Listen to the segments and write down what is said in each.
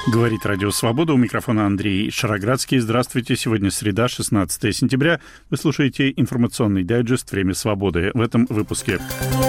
Говорит Радио Свобода. У микрофона Андрей Шароградский. Здравствуйте. Сегодня среда, 16 сентября. Вы слушаете информационный дайджест «Время свободы». В этом выпуске.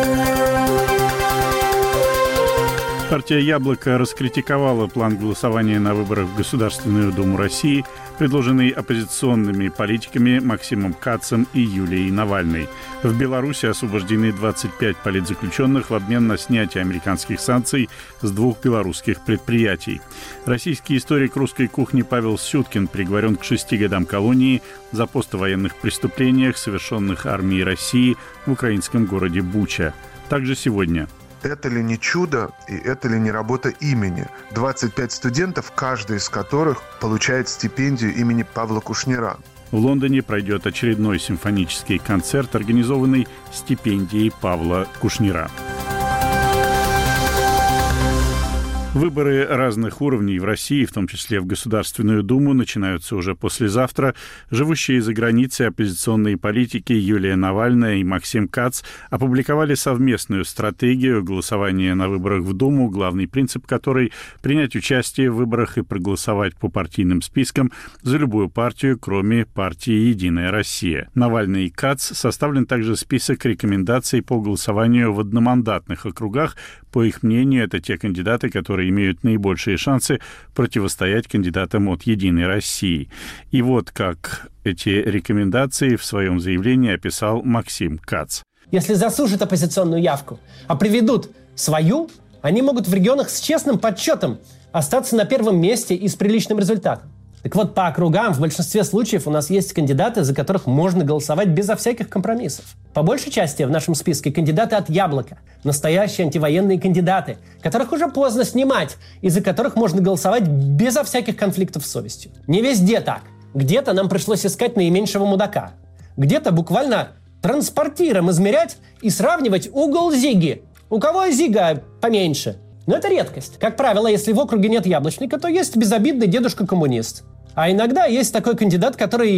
Партия «Яблоко» раскритиковала план голосования на выборах в Государственную Думу России, предложенный оппозиционными политиками Максимом Кацем и Юлией Навальной. В Беларуси освобождены 25 политзаключенных в обмен на снятие американских санкций с 2 белорусских предприятий. Российский историк русской кухни Павел Сюткин приговорен к 6 годам колонии за пост о военных преступлениях, совершенных армией России в украинском городе Буча. Также сегодня. Это ли не чудо и это ли не работа имени? 25 студентов, каждый из которых получает стипендию имени Павла Кушнира. В Лондоне пройдет очередной симфонический концерт, организованный стипендией Павла Кушнира. Выборы разных уровней в России, в том числе в Государственную Думу, начинаются уже послезавтра. Живущие за границей оппозиционные политики Юлия Навальная и Максим Кац опубликовали совместную стратегию голосования на выборах в Думу, главный принцип которой – принять участие в выборах и проголосовать по партийным спискам за любую партию, кроме партии «Единая Россия». Навальный и Кац составлен также список рекомендаций по голосованию в одномандатных округах. По их мнению, это те кандидаты, которые имеют наибольшие шансы противостоять кандидатам от «Единой России». И вот как эти рекомендации в своем заявлении описал Максим Кац. Если засушат оппозиционную явку, а приведут свою, они могут в регионах с честным подсчетом остаться на первом месте и с приличным результатом. Так вот, по округам в большинстве случаев у нас есть кандидаты, за которых можно голосовать безо всяких компромиссов. По большей части в нашем списке кандидаты от «Яблока», настоящие антивоенные кандидаты, которых уже поздно снимать, и за которых можно голосовать безо всяких конфликтов с совестью. Не везде так. Где-то нам пришлось искать наименьшего мудака. Где-то буквально транспортиром измерять и сравнивать угол зиги. У кого зига поменьше? Но это редкость. Как правило, если в округе нет яблочника, то есть безобидный дедушка-коммунист. А иногда есть такой кандидат, который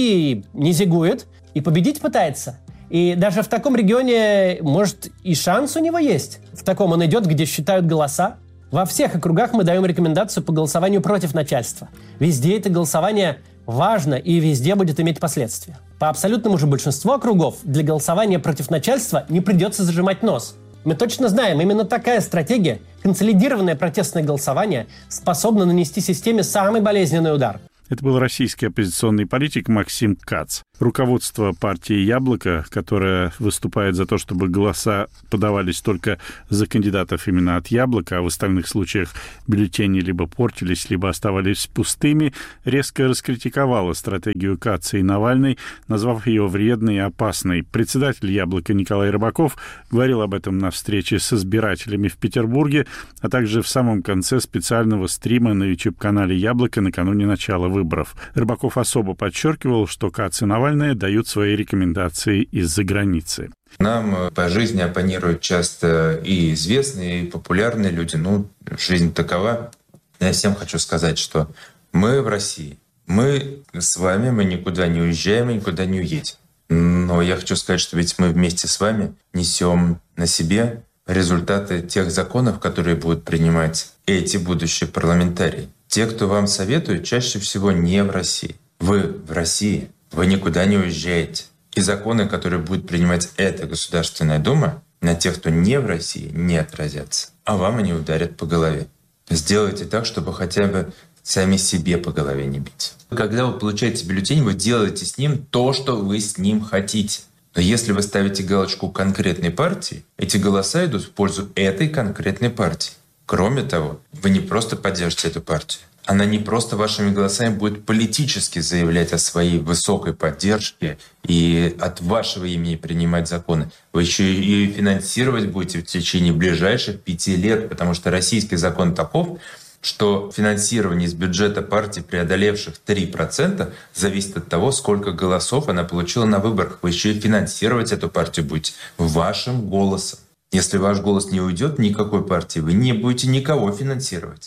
и не зигует, и победить пытается. И даже в таком регионе, может, и шанс у него есть. В таком он идет, где считают голоса. Во всех округах мы даем рекомендацию по голосованию против начальства. Везде это голосование важно и везде будет иметь последствия. По абсолютному же большинству округов для голосования против начальства не придется зажимать нос. Мы точно знаем, именно такая стратегия, консолидированное протестное голосование, способна нанести системе самый болезненный удар. Это был российский оппозиционный политик Максим Кац. Руководство партии «Яблоко», которое выступает за то, чтобы голоса подавались только за кандидатов именно от «Яблока», а в остальных случаях бюллетени либо портились, либо оставались пустыми, резко раскритиковало стратегию Каца и Навальной, назвав ее вредной и опасной. Председатель «Яблока» Николай Рыбаков говорил об этом на встрече с избирателями в Петербурге, а также в самом конце специального стрима на YouTube-канале «Яблоко» накануне начала выборов. Рыбаков особо подчеркивал, что Кац и Навальный дают свои рекомендации из-за границы. Нам по жизни оппонируют часто и известные, и популярные люди. Жизнь такова. Я всем хочу сказать, что мы в России. Мы с вами, мы никуда не уезжаем и никуда не уедем. Но я хочу сказать, что ведь мы вместе с вами несем на себе результаты тех законов, которые будут принимать эти будущие парламентарии. Те, кто вам советует, чаще всего не в России. Вы в России. Вы никуда не уезжаете. И законы, которые будет принимать эта Государственная Дума, на тех, кто не в России, не отразятся. А вам они ударят по голове. Сделайте так, чтобы хотя бы сами себе по голове не бить. Когда вы получаете бюллетень, вы делаете с ним то, что вы с ним хотите. Но если вы ставите галочку конкретной партии, эти голоса идут в пользу этой конкретной партии. Кроме того, вы не просто поддержите эту партию, она не просто вашими голосами будет политически заявлять о своей высокой поддержке и от вашего имени принимать законы. Вы еще и финансировать будете в течение ближайших 5 лет, потому что российский закон таков, что финансирование из бюджета партий, преодолевших 3%, зависит от того, сколько голосов она получила на выборах. Вы еще и финансировать эту партию будете вашим голосом. Если ваш голос не уйдет никакой партии, вы не будете никого финансировать.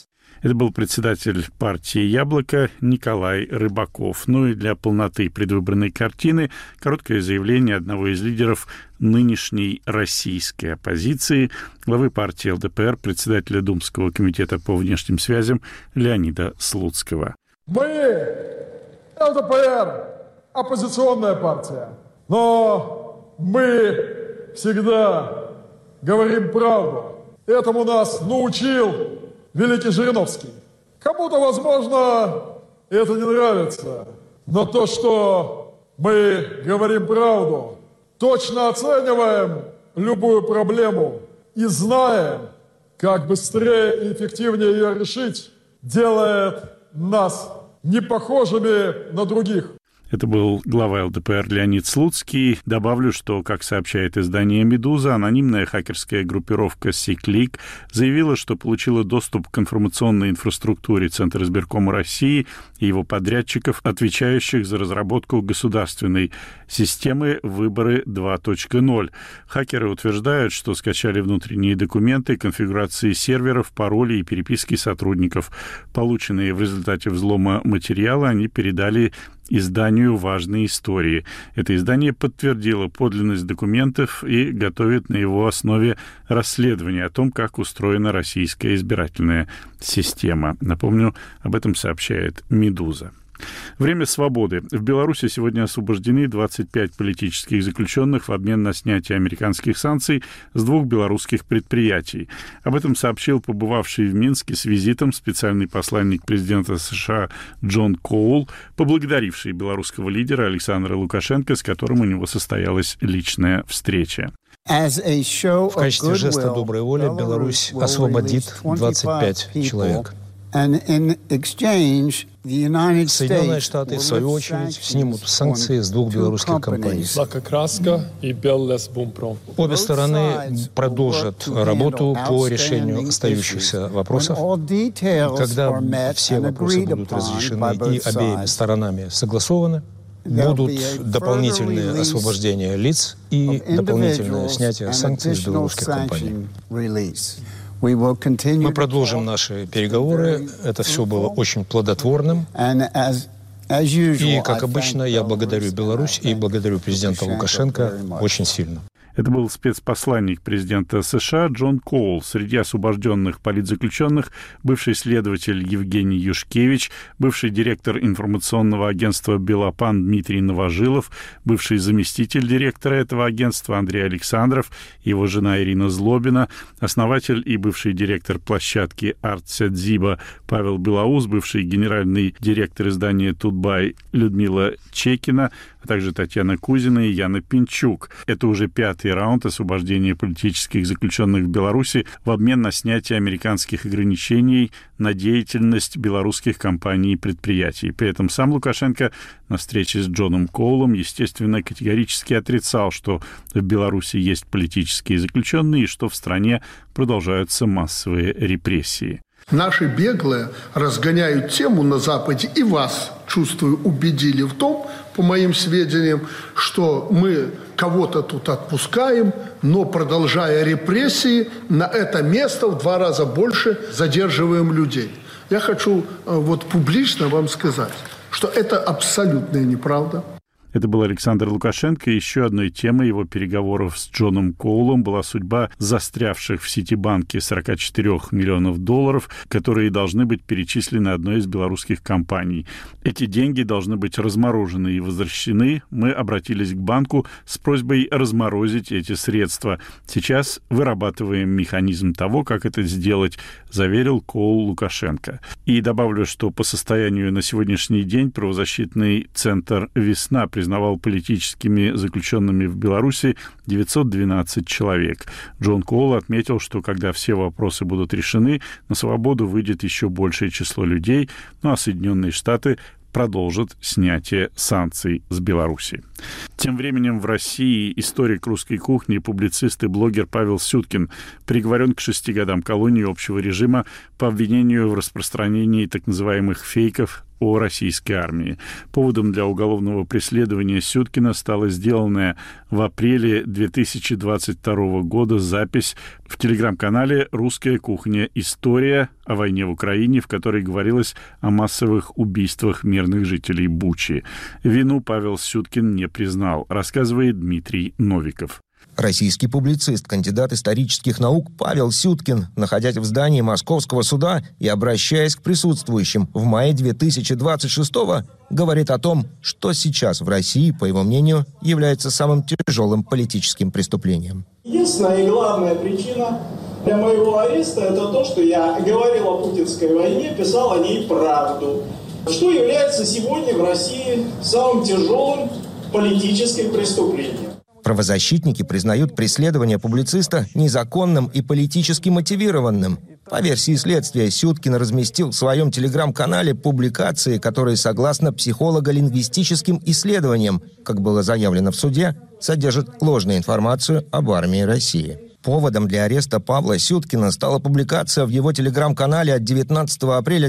Это был председатель партии «Яблоко» Николай Рыбаков. Ну и для полноты предвыборной картины короткое заявление одного из лидеров нынешней российской оппозиции, главы партии ЛДПР, председателя Думского комитета по внешним связям Леонида Слуцкого. Мы, ЛДПР, оппозиционная партия, но мы всегда говорим правду. Этому нас научил великий Жириновский. Кому-то, возможно, это не нравится, но то, что мы говорим правду, точно оцениваем любую проблему и знаем, как быстрее и эффективнее ее решить, делает нас не похожими на других. Это был глава ЛДПР Леонид Слуцкий. Добавлю, что, как сообщает издание «Медуза», анонимная хакерская группировка SeekLeak заявила, что получила доступ к информационной инфраструктуре Центра избиркома России и его подрядчиков, отвечающих за разработку государственной системы «Выборы 2.0». Хакеры утверждают, что скачали внутренние документы, конфигурации серверов, пароли и переписки сотрудников. Полученные в результате взлома материалы они передали изданию «Важные истории». Это издание подтвердило подлинность документов и готовит на его основе расследование о том, как устроена российская избирательная система. Напомню, об этом сообщает «Медуза». Время свободы. В Беларуси сегодня освобождены 25 политических заключенных в обмен на снятие американских санкций с 2 белорусских предприятий. Об этом сообщил побывавший в Минске с визитом специальный посланник президента США Джон Коул, поблагодаривший белорусского лидера Александра Лукашенко, с которым у него состоялась личная встреча. В качестве жеста доброй воли Беларусь освободит 25 человек. Соединенные Штаты, в свою очередь, снимут санкции с 2 белорусских компаний. Обе стороны продолжат работу по решению остающихся вопросов. Когда все вопросы будут разрешены и обеими сторонами согласованы, будут дополнительные освобождения лиц и дополнительное снятие санкций с белорусских компаний. Мы продолжим наши переговоры. Это все было очень плодотворным. И, как обычно, я благодарю Беларусь и благодарю президента Лукашенко очень сильно. Это был спецпосланник президента США Джон Коул. Среди освобожденных политзаключенных бывший следователь Евгений Юшкевич, бывший директор информационного агентства «Белопан» Дмитрий Новожилов, бывший заместитель директора этого агентства Андрей Александров, его жена Ирина Злобина, основатель и бывший директор площадки «Артсядзиба» Павел Белоус, бывший генеральный директор издания «Тутбай» Людмила Чекина, а также Татьяна Кузина и Яна Пинчук. Это уже 5-й раунд освобождения политических заключенных в Беларуси в обмен на снятие американских ограничений на деятельность белорусских компаний и предприятий. При этом сам Лукашенко на встрече с Джоном Коулом, естественно, категорически отрицал, что в Беларуси есть политические заключенные и что в стране продолжаются массовые репрессии. Наши беглые разгоняют тему на Западе и вас, чувствую, убедили в том, по моим сведениям, что мы кого-то тут отпускаем, но, продолжая репрессии, на это место в 2 раза больше задерживаем людей. Я хочу публично вам сказать, что это абсолютная неправда. Это был Александр Лукашенко. Еще одной темой его переговоров с Джоном Коулом была судьба застрявших в Ситибанке 44 миллионов долларов, которые должны быть перечислены одной из белорусских компаний. Эти деньги должны быть разморожены и возвращены. Мы обратились к банку с просьбой разморозить эти средства. Сейчас вырабатываем механизм того, как это сделать, заверил Коул Лукашенко. И добавлю, что по состоянию на сегодняшний день правозащитный центр «Весна» признавал политическими заключенными в Беларуси 912 человек. Джон Коул отметил, что когда все вопросы будут решены, на свободу выйдет еще большее число людей, а Соединенные Штаты продолжит снятие санкций с Беларуси. Тем временем в России историк русской кухни, публицист и блогер Павел Сюткин приговорен к 6 годам колонии общего режима по обвинению в распространении так называемых фейков о российской армии. Поводом для уголовного преследования Сюткина стала сделанная в апреле 2022 года запись в телеграм-канале «Русская кухня. История» о войне в Украине, в которой говорилось о массовых убийствах мирных жителей Бучи. Вину Павел Сюткин не признал, рассказывает Дмитрий Новиков. Российский публицист, кандидат исторических наук Павел Сюткин, находясь в здании Московского суда и обращаясь к присутствующим в мае 2026-го, говорит о том, что сейчас в России, по его мнению, является самым тяжелым политическим преступлением. Единственная и главная причина для моего ареста – это то, что я говорил о путинской войне, писал о ней правду. Что является сегодня в России самым тяжелым политическим преступлением. Правозащитники признают преследование публициста незаконным и политически мотивированным. По версии следствия, Сюткин разместил в своем телеграм-канале публикации, которые, согласно психолого-лингвистическим исследованиям, как было заявлено в суде, содержат ложную информацию об армии России. Поводом для ареста Павла Сюткина стала публикация в его телеграм-канале от 19 апреля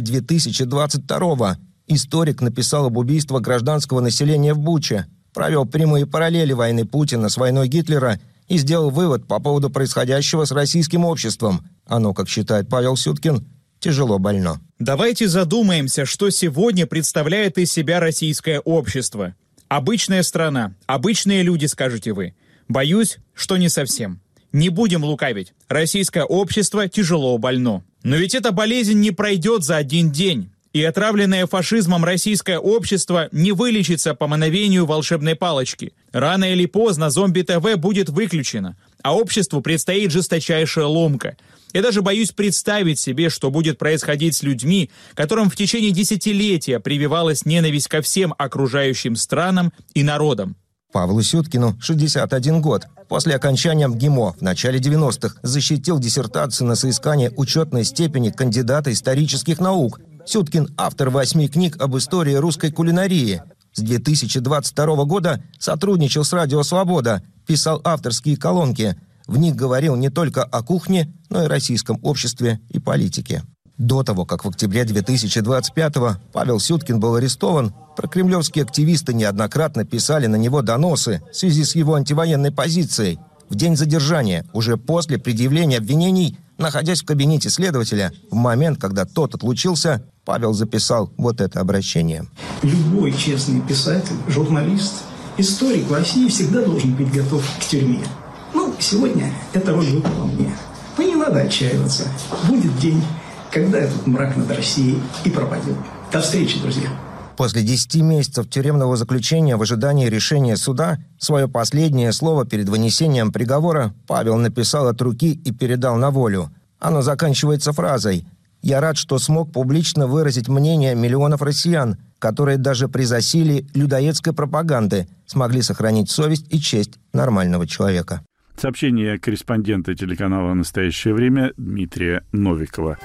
2022-го. Историк написал об убийстве гражданского населения в Буче, провел прямые параллели войны Путина с войной Гитлера и сделал вывод по поводу происходящего с российским обществом. Оно, как считает Павел Сюткин, тяжело больно. Давайте задумаемся, что сегодня представляет из себя российское общество. Обычная страна, обычные люди, скажете вы. Боюсь, что не совсем. Не будем лукавить. Российское общество тяжело больно. Но ведь эта болезнь не пройдет за один день. И отравленное фашизмом российское общество не вылечится по мановению волшебной палочки. Рано или поздно зомби-ТВ будет выключено, а обществу предстоит жесточайшая ломка. Я даже боюсь представить себе, что будет происходить с людьми, которым в течение десятилетия прививалась ненависть ко всем окружающим странам и народам. Павлу Сюткину 61 год. После окончания МГИМО в начале 90-х защитил диссертацию на соискание учетной степени кандидата исторических наук. Сюткин – автор 8 книг об истории русской кулинарии. С 2022 года сотрудничал с «Радио Свобода», писал авторские колонки. В них говорил не только о кухне, но и российском обществе и политике. До того, как в октябре 2025-го Павел Сюткин был арестован, прокремлевские активисты неоднократно писали на него доносы в связи с его антивоенной позицией. В день задержания, уже после предъявления обвинений, находясь в кабинете следователя, в момент, когда тот отлучился, Павел записал вот это обращение. Любой честный писатель, журналист, историк в России всегда должен быть готов к тюрьме. Сегодня эта роль выпала мне. Но не надо отчаиваться. Будет день, когда этот мрак над Россией и пропадет. До встречи, друзья. После 10 месяцев тюремного заключения в ожидании решения суда свое последнее слово перед вынесением приговора Павел написал от руки и передал на волю. Оно заканчивается фразой: «Я рад, что смог публично выразить мнение миллионов россиян, которые даже при засилии людоедской пропаганды смогли сохранить совесть и честь нормального человека». Сообщение корреспондента телеканала «Настоящее время» Дмитрия Новикова.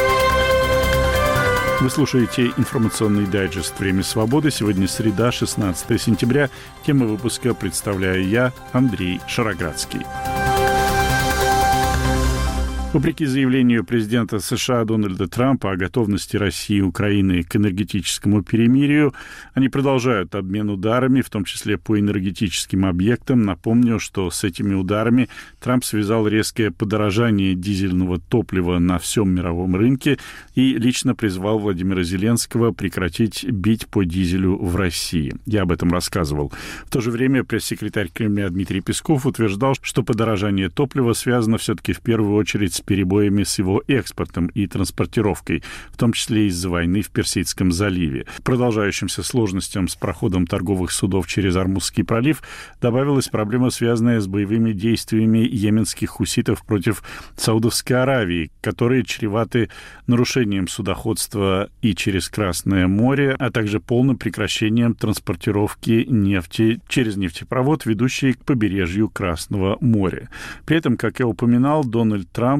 Вы слушаете информационный дайджест «Время свободы». Сегодня среда, 16 сентября. Тему выпуска представляю я, Андрей Шароградский. Вопреки заявлению президента США Дональда Трампа о готовности России и Украины к энергетическому перемирию, они продолжают обмен ударами, в том числе по энергетическим объектам. Напомню, что с этими ударами Трамп связал резкое подорожание дизельного топлива на всем мировом рынке и лично призвал Владимира Зеленского прекратить бить по дизелю в России. Я об этом рассказывал. В то же время пресс-секретарь Кремля Дмитрий Песков утверждал, что подорожание топлива связано все-таки в первую очередь с перебоями с его экспортом и транспортировкой, в том числе из-за войны в Персидском заливе. К продолжающимся сложностям с проходом торговых судов через Ормузский пролив добавилась проблема, связанная с боевыми действиями йеменских хуситов против Саудовской Аравии, которые чреваты нарушением судоходства и через Красное море, а также полным прекращением транспортировки нефти через нефтепровод, ведущий к побережью Красного моря. При этом, как я упоминал, Дональд Трамп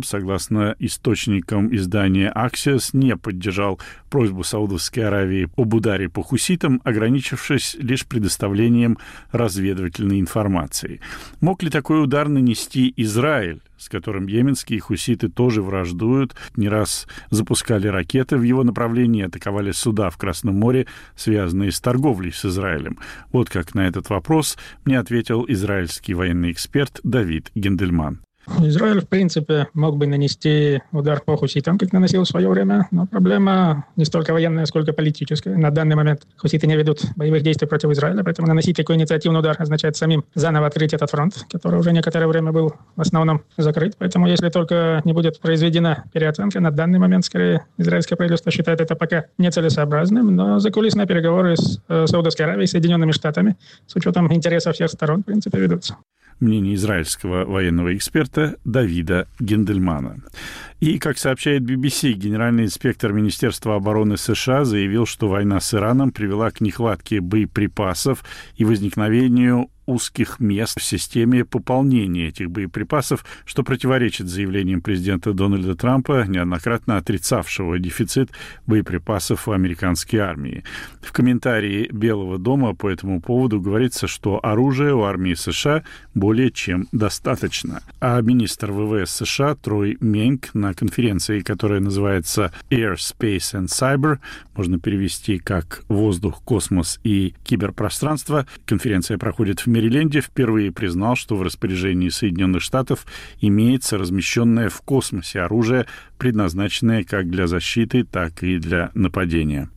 согласно источникам издания Axios, не поддержал просьбу Саудовской Аравии об ударе по хуситам, ограничившись лишь предоставлением разведывательной информации. Мог ли такой удар нанести Израиль, с которым йеменские хуситы тоже враждуют, не раз запускали ракеты в его направлении, атаковали суда в Красном море, связанные с торговлей с Израилем? Вот как на этот вопрос мне ответил израильский военный эксперт Давид Гендельман. Израиль, в принципе, мог бы нанести удар по хуситам, как наносил в свое время, но проблема не столько военная, сколько политическая. На данный момент хуситы не ведут боевых действий против Израиля, поэтому наносить такой инициативный удар означает самим заново открыть этот фронт, который уже некоторое время был в основном закрыт. Поэтому если только не будет произведена переоценка, на данный момент, скорее, израильское правительство считает это пока нецелесообразным, но закулисные переговоры с Саудовской Аравией, Соединенными Штатами, с учетом интересов всех сторон, в принципе, ведутся. Мнение израильского военного эксперта Давида Гендельмана. И, как сообщает BBC, генеральный инспектор Министерства обороны США заявил, что война с Ираном привела к нехватке боеприпасов и возникновению узких мест в системе пополнения этих боеприпасов, что противоречит заявлениям президента Дональда Трампа, неоднократно отрицавшего дефицит боеприпасов у американской армии. В комментарии Белого дома по этому поводу говорится, что оружия у армии США более чем достаточно. А министр ВВС США Трой Менк на конференции, которая называется Air, Space and Cyber, можно перевести как «воздух, космос и киберпространство», конференция проходит в Мэриленде, впервые признал, что в распоряжении Соединенных Штатов имеется размещенное в космосе оружие, предназначенное как для защиты, так и для нападения.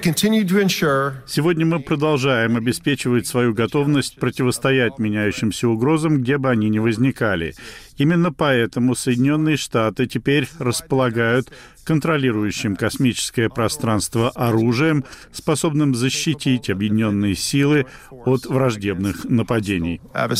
Сегодня мы продолжаем обеспечивать свою готовность противостоять меняющимся угрозам, где бы они ни возникали. Именно поэтому Соединенные Штаты теперь располагают контролирующим космическое пространство оружием, способным защитить объединенные силы от враждебных нападений.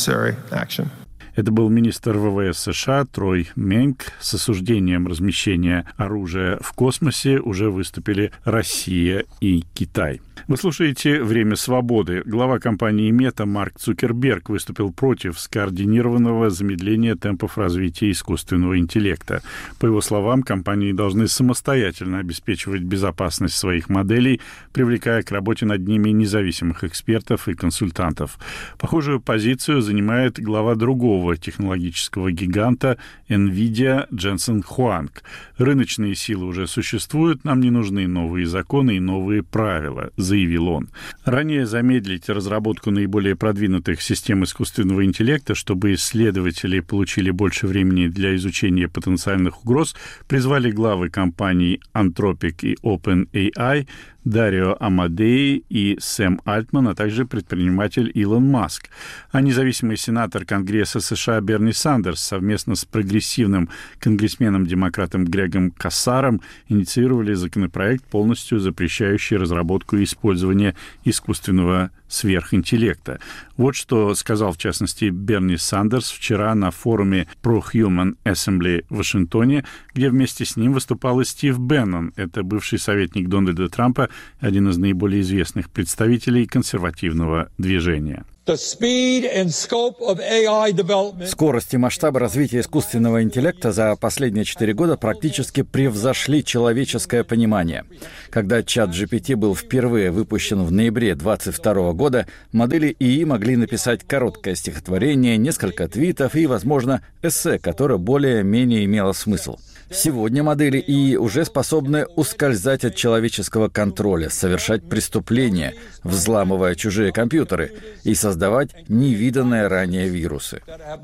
Это был министр ВВС США Трой Менк. С осуждением размещения оружия в космосе уже выступили Россия и Китай. Вы слушаете «Время свободы». Глава компании Мета Марк Цукерберг выступил против скоординированного замедления темпов развития искусственного интеллекта. По его словам, компании должны самостоятельно обеспечивать безопасность своих моделей, привлекая к работе над ними независимых экспертов и консультантов. Похожую позицию занимает глава другого технологического гиганта NVIDIA Дженсен Хуанг. Рыночные силы уже существуют, нам не нужны новые законы и новые правила, заявил он. Ранее замедлить разработку наиболее продвинутых систем искусственного интеллекта, чтобы исследователи получили больше времени для изучения потенциальных угроз, призвали главы компаний Anthropic и OpenAI Дарио Амадеи и Сэм Альтман, а также предприниматель Илон Маск. А независимый сенатор Конгресса США Берни Сандерс совместно с прогрессивным конгрессменом-демократом Грегом Кассаром инициировали законопроект, полностью запрещающий разработку и использование искусственного сверхинтеллекта. Вот что сказал, в частности, Берни Сандерс вчера на форуме Pro-Human Assembly в Вашингтоне, где вместе с ним выступал и Стив Беннон. Это бывший советник Дональда Трампа, один из наиболее известных представителей консервативного движения. Скорость и масштабы развития искусственного интеллекта за последние 4 года практически превзошли человеческое понимание. Когда ChatGPT был впервые выпущен в ноябре 2022 года, модели ИИ могли написать короткое стихотворение, несколько твитов и, возможно, эссе, которое более-менее имело смысл. Сегодня модели ИИ уже способны ускользать от человеческого контроля, совершать преступления, взламывая чужие компьютеры и создавать невиданные ранее вирусы.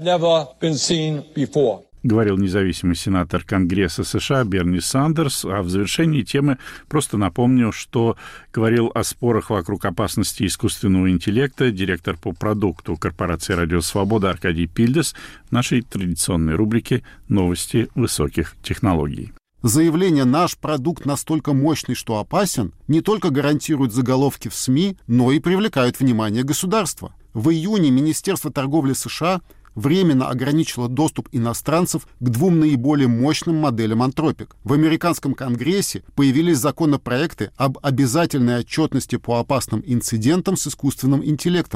Говорил независимый сенатор Конгресса США Берни Сандерс. А в завершении темы просто напомню, что говорил о спорах вокруг опасности искусственного интеллекта директор по продукту корпорации «Радио Свобода» Аркадий Пильдес в нашей традиционной рубрике «Новости высоких технологий». Заявление «наш продукт настолько мощный, что опасен» не только гарантирует заголовки в СМИ, но и привлекают внимание государства. В июне Министерство торговли США временно ограничило доступ иностранцев к 2 наиболее мощным моделям Anthropic. В американском Конгрессе появились законопроекты об обязательной отчетности по опасным инцидентам с искусственным интеллектом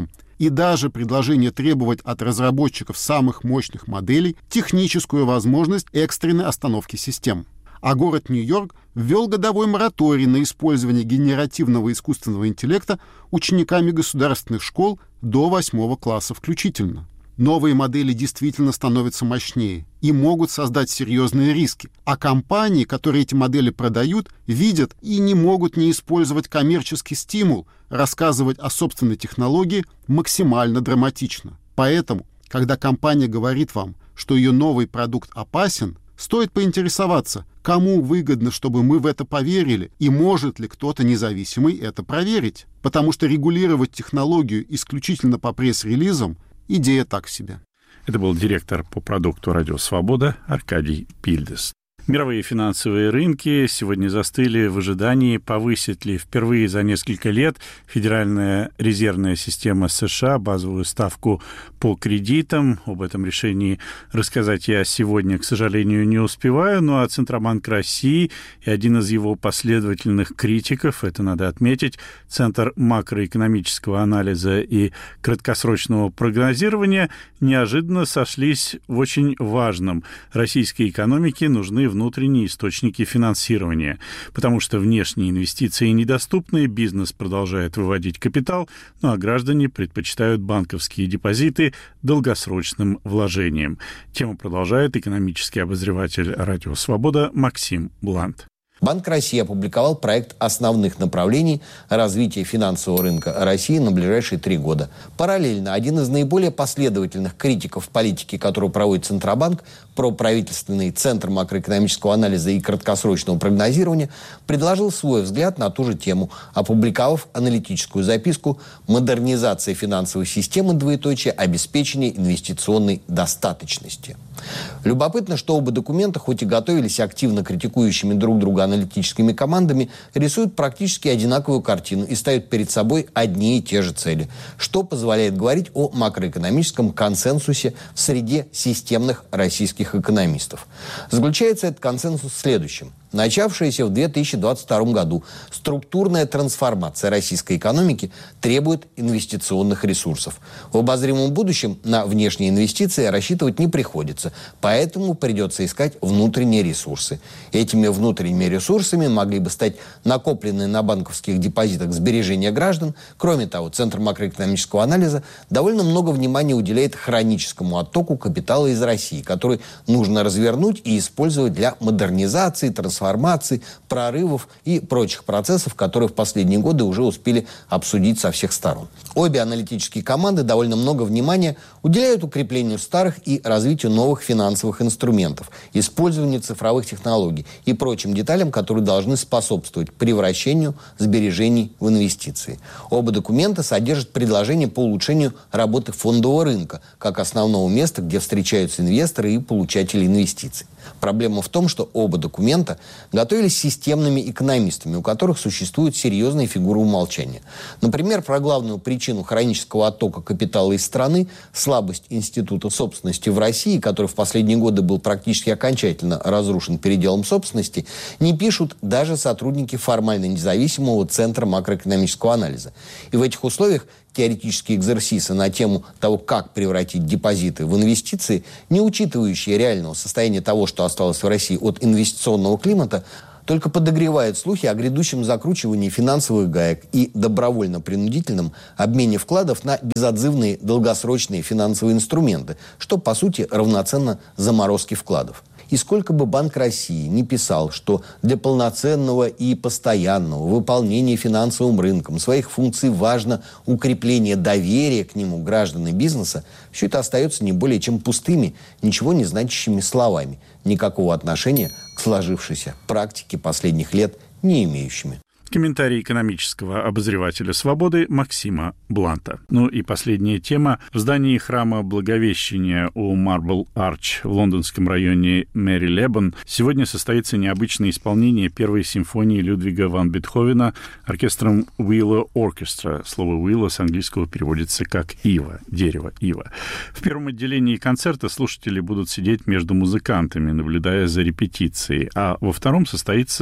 И даже предложение требовать от разработчиков самых мощных моделей техническую возможность экстренной остановки систем. А город Нью-Йорк ввел годовой мораторий на использование генеративного искусственного интеллекта учениками государственных школ до 8 класса включительно. Новые модели действительно становятся мощнее и могут создать серьезные риски. А компании, которые эти модели продают, видят и не могут не использовать коммерческий стимул рассказывать о собственной технологии максимально драматично. Поэтому, когда компания говорит вам, что ее новый продукт опасен, стоит поинтересоваться, кому выгодно, чтобы мы в это поверили, и может ли кто-то независимый это проверить. Потому что регулировать технологию исключительно по пресс-релизам – идея так себе. Это был директор по продукту «Радио Свобода» Аркадий Пильдес. Мировые финансовые рынки сегодня застыли в ожидании, повысит ли впервые за несколько лет Федеральная резервная система США базовую ставку по кредитам. Об этом решении рассказать я сегодня, к сожалению, не успеваю. Ну а Центробанк России и один из его последовательных критиков, это надо отметить, Центр макроэкономического анализа и краткосрочного прогнозирования, неожиданно сошлись в очень важном. Российской экономике нужны внутренние источники финансирования, потому что внешние инвестиции недоступны, бизнес продолжает выводить капитал, ну а граждане предпочитают банковские депозиты долгосрочным вложениям. Тему продолжает экономический обозреватель «Радио Свобода» Максим Блант. Банк России опубликовал проект основных направлений развития финансового рынка России на ближайшие 3 года. Параллельно один из наиболее последовательных критиков политики, которую проводит Центробанк, проправительственный Центр макроэкономического анализа и краткосрочного прогнозирования, предложил свой взгляд на ту же тему, опубликовав аналитическую записку «Модернизация финансовой системы, обеспечение инвестиционной достаточности». Любопытно, что оба документа, хоть и готовились активно критикующими друг друга аналитическими командами, рисуют практически одинаковую картину и ставят перед собой одни и те же цели, что позволяет говорить о макроэкономическом консенсусе в среде системных российских экономистов. Заключается этот консенсус в следующем. Начавшаяся в 2022 году структурная трансформация российской экономики требует инвестиционных ресурсов. В обозримом будущем на внешние инвестиции рассчитывать не приходится, поэтому придется искать внутренние ресурсы. Этими внутренними ресурсами могли бы стать накопленные на банковских депозитах сбережения граждан. Кроме того, Центр макроэкономического анализа довольно много внимания уделяет хроническому оттоку капитала из России, который нужно развернуть и использовать для модернизации, трансформации, прорывов и прочих процессов, которые в последние годы уже успели обсудить со всех сторон. Обе аналитические команды довольно много внимания уделяют укреплению старых и развитию новых финансовых инструментов, использованию цифровых технологий и прочим деталям, которые должны способствовать превращению сбережений в инвестиции. Оба документа содержат предложения по улучшению работы фондового рынка как основного места, где встречаются инвесторы и получатели инвестиций. Проблема в том, что оба документа готовились системными экономистами, у которых существуют серьезные фигуры умолчания. Например, про главную причину хронического оттока капитала из страны, слабость института собственности в России, который в последние годы был практически окончательно разрушен переделом собственности, не пишут даже сотрудники формально независимого Центра макроэкономического анализа. И в этих условиях теоретические экзерсисы на тему того, как превратить депозиты в инвестиции, не учитывающие реального состояния того, что осталось в России от инвестиционного климата, только подогревают слухи о грядущем закручивании финансовых гаек и добровольно-принудительном обмене вкладов на безотзывные долгосрочные финансовые инструменты, что, по сути, равноценно заморозке вкладов. И сколько бы Банк России не писал, что для полноценного и постоянного выполнения финансовым рынком своих функций важно укрепление доверия к нему граждан и бизнеса, все это остается не более чем пустыми, ничего не значащими словами, никакого отношения к сложившейся практике последних лет не имеющими. Комментарий экономического обозревателя «Свободы» Максима Бланта. Ну и последняя тема. В здании храма Благовещения у Marble Arch в лондонском районе Мэри-Лебон сегодня состоится необычное исполнение первой симфонии Людвига ван Бетховена оркестром Willow Orchestra. Слово «Willow» с английского переводится как «ива», дерево, ива. В первом отделении концерта слушатели будут сидеть между музыкантами, наблюдая за репетицией, а во втором состоится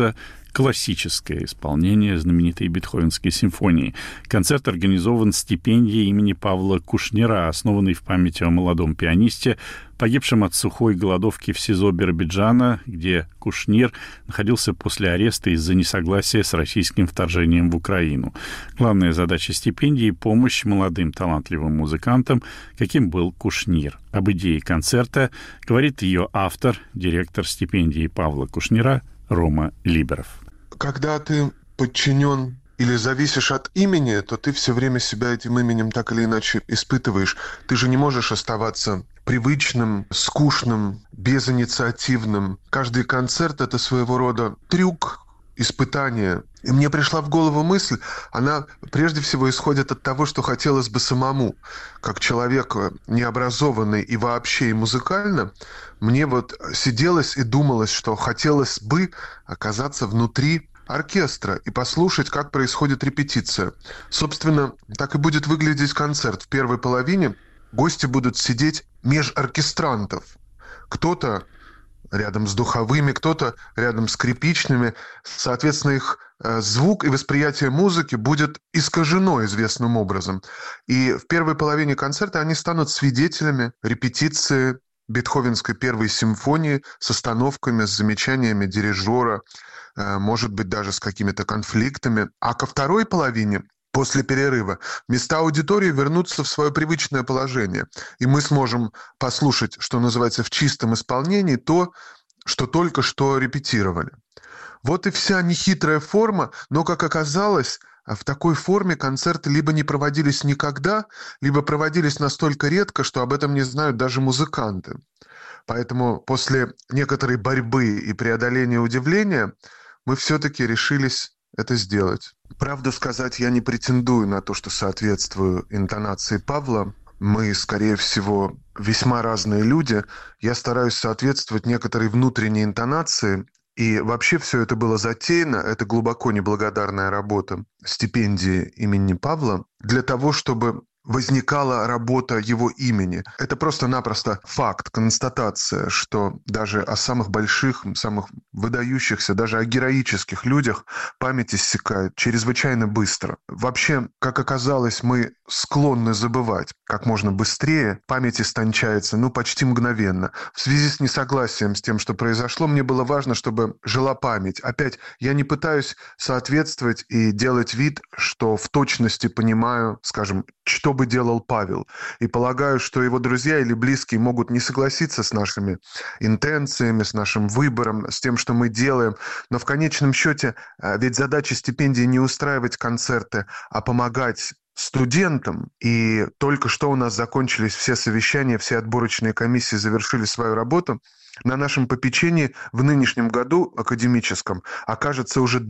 классическое исполнение знаменитой Бетховенской симфонии. Концерт организован стипендией имени Павла Кушнира, основанной в память о молодом пианисте, погибшем от сухой голодовки в СИЗО Биробиджана, где Кушнир находился после ареста из-за несогласия с российским вторжением в Украину. Главная задача стипендии — помощь молодым талантливым музыкантам, каким был Кушнир. Об идее концерта говорит ее автор, директор стипендии Павла Кушнира Рома Либеров. Когда ты подчинен или зависишь от имени, то ты все время себя этим именем так или иначе испытываешь. Ты же не можешь оставаться привычным, скучным, безинициативным. Каждый концерт — это своего рода трюк, испытание. И мне пришла в голову мысль, она прежде всего исходит от того, что хотелось бы самому, как человек необразованный и вообще и музыкально, мне вот сиделось и думалось, что хотелось бы оказаться внутри оркестра и послушать, как происходит репетиция. Собственно, так и будет выглядеть концерт. В первой половине гости будут сидеть меж оркестрантов. Кто-то рядом с духовыми, кто-то рядом с скрипичными. Соответственно, их звук и восприятие музыки будет искажено известным образом. И в первой половине концерта они станут свидетелями репетиции Бетховенской первой симфонии с остановками, с замечаниями дирижера, может быть, даже с какими-то конфликтами. А ко второй половине, после перерыва, места аудитории вернутся в свое привычное положение. И мы сможем послушать, что называется, в чистом исполнении то, что только что репетировали. Вот и вся нехитрая форма, но, как оказалось, в такой форме концерты либо не проводились никогда, либо проводились настолько редко, что об этом не знают даже музыканты. Поэтому после некоторой борьбы и преодоления удивления мы все-таки решились это сделать. Правду сказать, я не претендую на то, что соответствую интонации Павла. Мы, скорее всего, весьма разные люди. Я стараюсь соответствовать некоторой внутренней интонации. И вообще все это было затеяно, это глубоко неблагодарная работа стипендии имени Павла, для того, чтобы возникала работа его имени. Это просто-напросто факт, констатация, что даже о самых больших, самых выдающихся, даже о героических людях память иссякает чрезвычайно быстро. Вообще, как оказалось, мы склонны забывать как можно быстрее. Память истончается, почти мгновенно. В связи с несогласием с тем, что произошло, мне было важно, чтобы жила память. Опять, я не пытаюсь соответствовать и делать вид, что в точности понимаю, скажем, что бы делал Павел. И полагаю, что его друзья или близкие могут не согласиться с нашими интенциями, с нашим выбором, с тем, что мы делаем. Но в конечном счете, ведь задача стипендии не устраивать концерты, а помогать студентам. И только что у нас закончились все совещания, все отборочные комиссии завершили свою работу. На нашем попечении в нынешнем году академическом окажется уже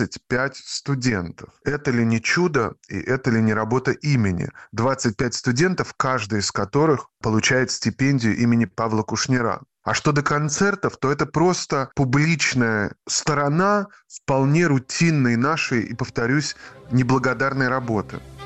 25 студентов. Это ли не чудо и это ли не работа имени? 25 студентов, каждый из которых получает стипендию имени Павла Кушнира. А что до концертов, то это просто публичная сторона вполне рутинной нашей и, повторюсь, неблагодарной работы.